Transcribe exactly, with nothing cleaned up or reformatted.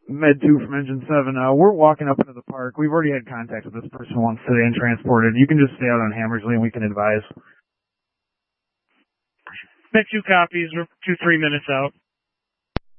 Med two from Engine seven. Uh, we're walking up into the park. We've already had contact with this person once today and transported. You can just stay out on Hammersley and we can advise. Med two copies. We're two, three minutes out.